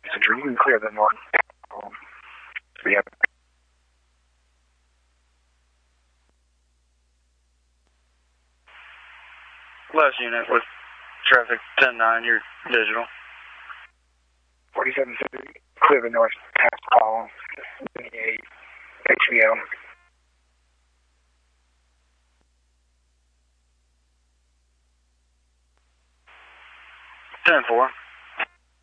Central, you can clear the north. We have last unit with traffic 10-9, you're digital. 4750, clear the north past call, 28, HBO. 10-4.